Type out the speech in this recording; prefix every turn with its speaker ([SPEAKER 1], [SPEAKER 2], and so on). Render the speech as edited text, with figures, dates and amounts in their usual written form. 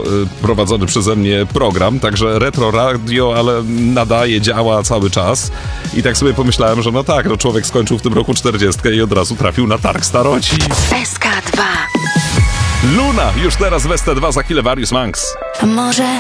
[SPEAKER 1] prowadzony przeze mnie program, także retro radio, ale nadaje, działa cały czas. I tak sobie pomyślałem, że no tak, no człowiek skończył w tym roku 40 i od razu trafił na targ staroci.
[SPEAKER 2] SK2.
[SPEAKER 1] Luna, już teraz w ST2, za chwilę Various Monks.
[SPEAKER 2] A może